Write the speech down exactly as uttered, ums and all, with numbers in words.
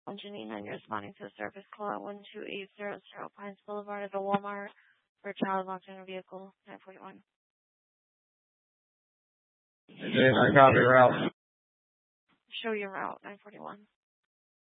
Janine, and you're responding to a service call at one two eight zero zero Pines Boulevard at the Walmart for a child locked in a vehicle, nine forty-one. I copy route. Show your route, nine forty-one.